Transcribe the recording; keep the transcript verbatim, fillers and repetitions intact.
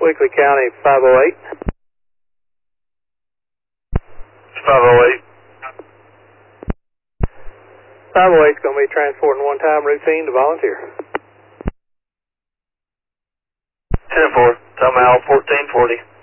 Weakley County five oh eight. five oh eight. five oh eight is going to be transporting one-time routine to volunteer. ten four, time out fourteen forty.